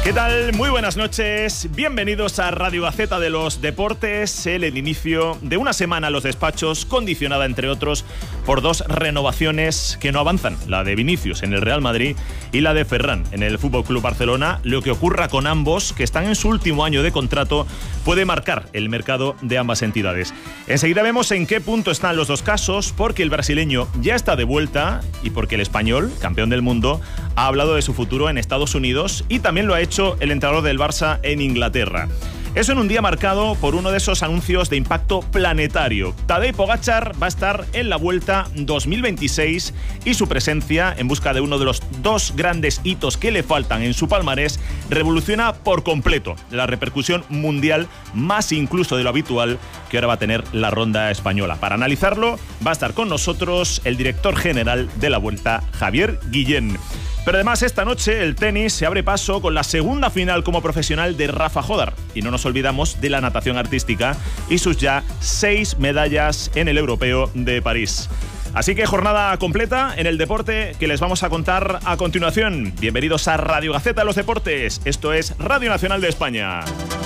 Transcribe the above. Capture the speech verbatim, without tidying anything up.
¿Qué tal? Muy buenas noches. Bienvenidos a Radio Gaceta de los Deportes, el, el inicio de una semana a los despachos condicionada, entre otros, por dos renovaciones que no avanzan, la de Vinicius en el Real Madrid y la de Ferran en el F C Barcelona. Lo que ocurra con ambos, que están en su último año de contrato, puede marcar el mercado de ambas entidades. Enseguida vemos en qué punto están los dos casos, porque el brasileño ya está de vuelta y porque el español, campeón del mundo, ha hablado de su futuro en Estados Unidos y también lo ha hecho el entrenador del Barça en Inglaterra. Eso en un día marcado por uno de esos anuncios de impacto planetario. Tadej Pogačar va a estar en la Vuelta dos mil veintiséis y su presencia, en busca de uno de los dos grandes hitos que le faltan en su palmarés, revoluciona por completo la repercusión mundial, más incluso de lo habitual, que ahora va a tener la ronda española. Para analizarlo va a estar con nosotros el director general de la Vuelta, Javier Guillén. Pero además esta noche el tenis se abre paso con la segunda final como profesional de Rafa Jodar. Y no nos olvidamos de la natación artística y sus ya seis medallas en el Europeo de París. Así que jornada completa en el deporte que les vamos a contar a continuación. Bienvenidos a Radio Gaceta de los Deportes. Esto es Radio Nacional de España.